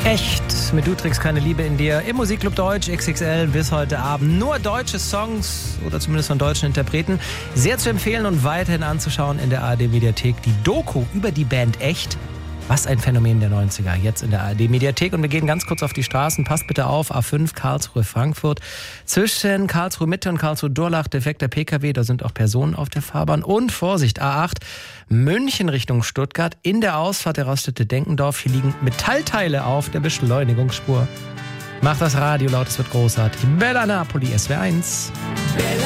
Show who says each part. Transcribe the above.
Speaker 1: Echt, mit Du trägst keine Liebe in dir. Im Musikclub Deutsch XXL bis heute Abend. Nur deutsche Songs oder zumindest von deutschen Interpreten. Sehr zu empfehlen und weiterhin anzuschauen in der ARD-Mediathek. Die Doku über die Band Echt. Was ein Phänomen der 90er. Jetzt in der ARD-Mediathek. Und wir gehen ganz kurz auf die Straßen. Passt bitte auf, A5 Karlsruhe-Frankfurt. Zwischen Karlsruhe-Mitte und Karlsruhe-Durlach defekter PKW. Da sind auch Personen auf der Fahrbahn. Und Vorsicht, A8 München Richtung Stuttgart. In der Ausfahrt der Raststätte Denkendorf. Hier liegen Metallteile auf der Beschleunigungsspur. Macht das Radio laut, es wird großartig. Bella Napoli, SWR1.